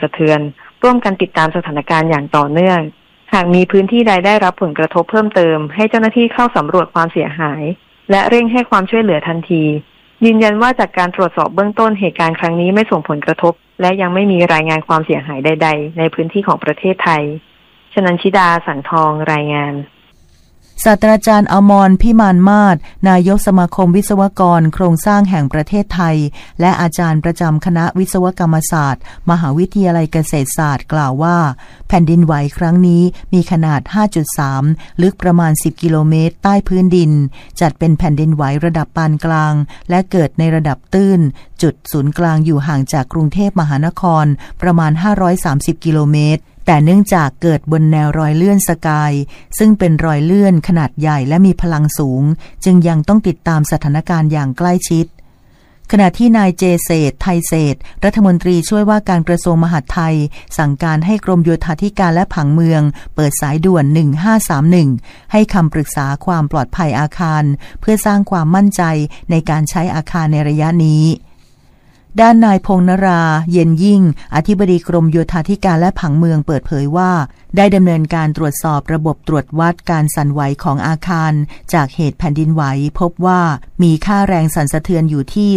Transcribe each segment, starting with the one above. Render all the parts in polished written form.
สะเทือนร่วมกันติดตามสถานการณ์อย่างต่อเนื่องหากมีพื้นที่ใดได้รับผลกระทบเพิ่มเติมให้เจ้าหน้าที่เข้าสำรวจความเสียหายและเร่งให้ความช่วยเหลือทันทียืนยันว่าจากการตรวจสอบเบื้องต้นเหตุการณ์ครั้งนี้ไม่ส่งผลกระทบและยังไม่มีรายงานความเสียหายใดๆในพื้นที่ของประเทศไทยชนันชิดาสังทองรายงานศาสตราจารย์อมรพิมานมาศนายกสมาคมวิศวกรโครงสร้างแห่งประเทศไทยและอาจารย์ประจำคณะวิศวกรรมศาสตร์มหาวิทยาลัยเกษตรศาสตร์กล่าวว่าแผ่นดินไหวครั้งนี้มีขนาด 5.3 ลึกประมาณ10กิโลเมตรใต้พื้นดินจัดเป็นแผ่นดินไหวระดับปานกลางและเกิดในระดับตื้นจุดศูนย์กลางอยู่ห่างจากกรุงเทพมหานครประมาณ530กิโลเมตรแต่เนื่องจากเกิดบนแนวรอยเลื่อนสกายซึ่งเป็นรอยเลื่อนขนาดใหญ่และมีพลังสูงจึงยังต้องติดตามสถานการณ์อย่างใกล้ชิดขณะที่นายเจเศรษฐ์ไทยเศรษฐ์รัฐมนตรีช่วยว่าการกระทรวงมหาดไทยสั่งการให้กรมโยธาธิการและผังเมืองเปิดสายด่วน1531ให้คำปรึกษาความปลอดภัยอาคารเพื่อสร้างความมั่นใจในการใช้อาคารในระยะนี้ด้านนายพงษ์นราเย็นยิ่งอธิบดีกรมโยธาธิการและผังเมืองเปิดเผยว่าได้ดำเนินการตรวจสอบระบบตรวจวัดการสั่นไหวของอาคารจากเหตุแผ่นดินไหวพบว่ามีค่าแรงสั่นสะเทือนอยู่ที่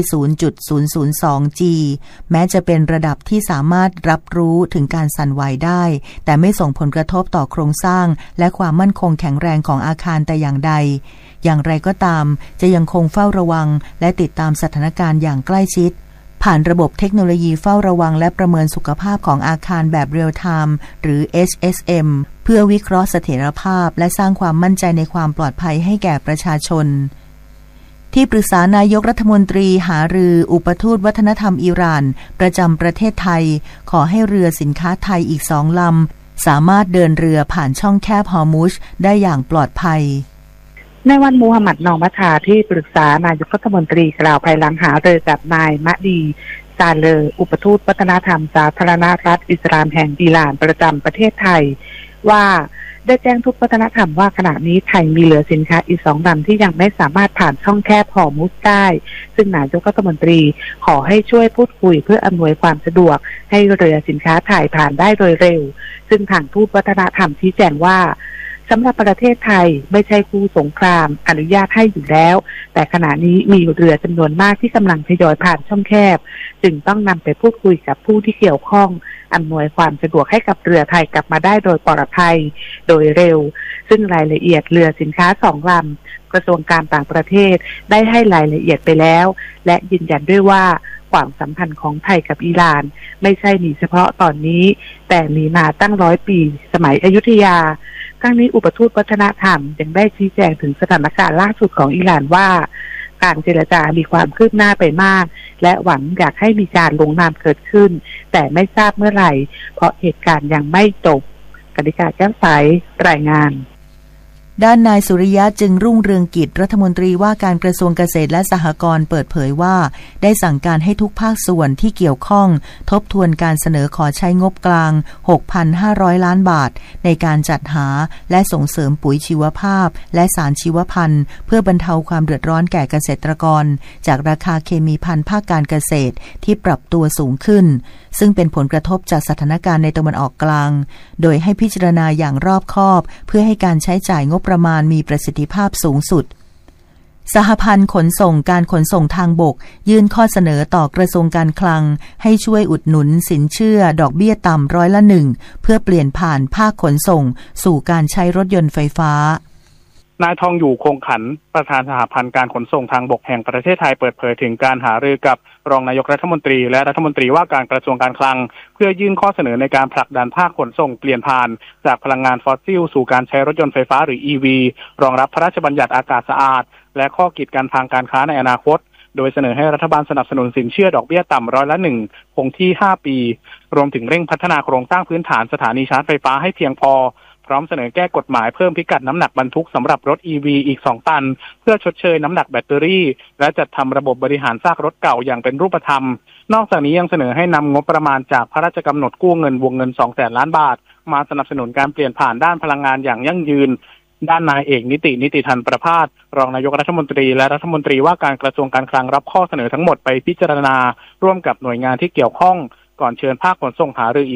0.002 G แม้จะเป็นระดับที่สามารถรับรู้ถึงการสั่นไหวได้แต่ไม่ส่งผลกระทบต่อโครงสร้างและความมั่นคงแข็งแรงของอาคารแต่อย่างใดอย่างไรก็ตามจะยังคงเฝ้าระวังและติดตามสถานการณ์อย่างใกล้ชิดผ่านระบบเทคโนโลยีเฝ้าระวังและประเมินสุขภาพของอาคารแบบเรียลไทม์หรือ HSM เพื่อวิเคราะห์เสถียรภาพและสร้างความมั่นใจในความปลอดภัยให้แก่ประชาชนที่ปรึกษานายกรัฐมนตรีหารืออุปทูตวัฒนธรรมอิหร่านประจำประเทศไทยขอให้เรือสินค้าไทยอีก2 ลำสามารถเดินเรือผ่านช่องแคบฮอร์มุซได้อย่างปลอดภัยในวันมูฮัมหมัดนอมัทาที่ปรึกษานายกรัฐมนตรีกล่าวภายหลังหารือกับนายมะดีซาเลอร์อุปทูตวัฒนธรรมสาธารณรัฐอิสลามแห่งอิหร่านประจำประเทศไทยว่าได้แจ้งทุกวัฒนธรรมว่าขณะนี้ไทยมีเหลือสินค้าอีก2 ลำที่ยังไม่สามารถผ่านช่องแคบฮอร์มุซได้ซึ่งนายกรัฐมนตรีขอให้ช่วยพูดคุยเพื่ออำนวยความสะดวกให้เรือสินค้าไทยผ่านได้โดยเร็วซึ่งทางทูตวัฒนธรรมชี้แจงว่าสำหรับประเทศไทยไม่ใช่คู่สงครามอนุญาตให้อยู่แล้วแต่ขณะนี้มีเรือจำนวนมากที่กำลังทยอยผ่านช่องแคบจึงต้องนำไปพูดคุยกับผู้ที่เกี่ยวข้องอำนวยความสะดวกให้กับเรือไทยกลับมาได้โดยปลอดภัยโดยเร็วซึ่งรายละเอียดเรือสินค้า2 ลำกระทรวงการต่างประเทศได้ให้รายละเอียดไปแล้วและยืนยันด้วยว่าความสัมพันธ์ของไทยกับอิหร่านไม่ใช่มีเฉพาะตอนนี้แต่มีมาตั้ง100 ปีสมัยอยุธยาครั้งนี้อุปทูตวัฒนธรรมยังได้ชี้แจงถึงสถานการณ์ล่าสุดของอิหร่านว่าการเจรจามีความคืบหน้าไปมากและหวังอยากให้มีการลงนามเกิดขึ้นแต่ไม่ทราบเมื่อไหร่เพราะเหตุการณ์ยังไม่จบกนิกาแก้วใสรายงานด้านนายสุริยะจึงรุ่งเรืองกิจรัฐมนตรีว่าการกระทรวงเกษตรและสหกรณ์เปิดเผยว่าได้สั่งการให้ทุกภาคส่วนที่เกี่ยวข้องทบทวนการเสนอขอใช้งบกลาง 6,500 ล้านบาทในการจัดหาและส่งเสริมปุ๋ยชีวภาพและสารชีวพันธุ์เพื่อบรรเทาความเดือดร้อนแก่เกษตรกรจากราคาเคมีภัณฑ์ภาคการเกษตรที่ปรับตัวสูงขึ้นซึ่งเป็นผลกระทบจากสถานการณ์ในตะวันออกกลางโดยให้พิจารณาอย่างรอบคอบเพื่อให้การใช้จ่ายงบประมาณมีประสิทธิภาพสูงสุดสหพันธ์ขนส่งการขนส่งทางบกยื่นข้อเสนอต่อกระทรวงการคลังให้ช่วยอุดหนุนสินเชื่อดอกเบี้ยต่ำ1%เพื่อเปลี่ยนผ่านภาคขนส่งสู่การใช้รถยนต์ไฟฟ้านายทองอยู่คงขันประธานสหพันธ์การขนส่งทางบกแห่งประเทศไทยเปิดเผยถึงการหารือกับรองนายกรัฐมนตรีและรัฐมนตรีว่าการกระทรวงการคลังเพื่อยื่นข้อเสนอในการผลักดันภาคขนส่งเปลี่ยนผ่านจากพลังงานฟอสซิลสู่การใช้รถยนต์ไฟฟ้าหรือ EV รองรับพระราชบัญญัติอากาศสะอาดและข้อกีดกันทางการค้าในอนาคตโดยเสนอให้รัฐบาลสนับสนุนสินเชื่อดอกเบี้ยต่ำ1%คงที่5 ปีรวมถึงเร่งพัฒนาโครงสร้างพื้นฐานสถานีชาร์จไฟฟ้าให้เพียงพอพร้อมเสนอแก้กฎหมายเพิ่มพิกัดน้ำหนักบรรทุกสำหรับรถ EV อีก2 ตันเพื่อชดเชยน้ำหนักแบตเตอรี่และจัดทำระบบบริหารซากรถเก่าอย่างเป็นรูปธรรมนอกจากนี้ยังเสนอให้นำงบประมาณจากพระราชกำหนดกู้เงินวงเงิน 200,000 ล้านบาทมาสนับสนุนการเปลี่ยนผ่านด้านพลังงานอย่างยั่งยืนด้านนายเอกนิติธันประภาสรองนายกรัฐมนตรีและรัฐมนตรีว่าการกระทรวงการคลังรับข้อเสนอทั้งหมดไปพิจารณาร่วมกับหน่วยงานที่เกี่ยวข้องก่อนเชิญภาคขนส่งหารือ